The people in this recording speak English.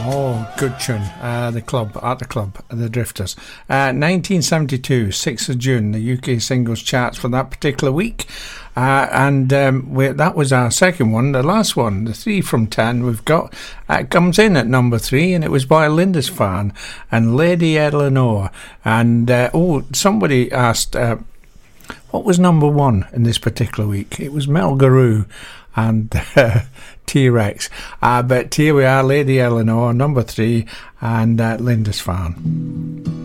Oh, good tune. The Club, The Drifters. 1972, 6th of June, the UK singles charts for that particular week. That was our second one. The last one, the 3 from 10 we've got, comes in at number 3, and it was by Lindisfarne and Lady Eleanor. And, somebody asked, what was number 1 in this particular week? It was Mel Garou and T-Rex. But here we are, Lady Eleanor, number 3, and Lindisfarne.